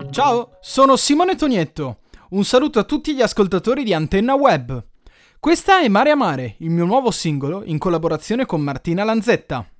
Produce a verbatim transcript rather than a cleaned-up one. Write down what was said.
Ciao, sono Simone Tonietto. Un saluto a tutti gli ascoltatori di Antenna Web. Questa è Mare a Mare, il mio nuovo singolo in collaborazione con Martina Lanzetta.